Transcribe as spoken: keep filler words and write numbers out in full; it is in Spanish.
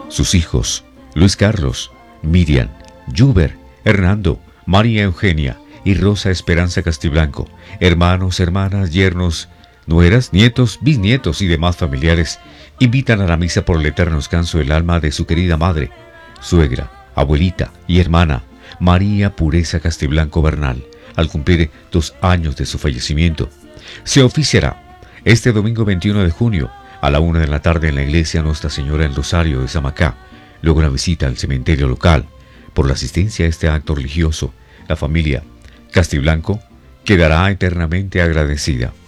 sus hijos, Luis Carlos, Miriam, Juber, Hernando, María Eugenia y Rosa Esperanza Castiblanco, hermanos, hermanas, yernos, nueras, nietos, bisnietos y demás familiares, invitan a la misa por el eterno descanso del alma de su querida madre, suegra, abuelita y hermana, María Pureza Castiblanco Bernal, al cumplir dos años de su fallecimiento. Se oficiará este domingo veintiuno de junio a la una de la tarde en la iglesia Nuestra Señora del Rosario de Samacá, luego una visita al cementerio local. Por la asistencia a este acto religioso, la familia Castiblanco quedará eternamente agradecida.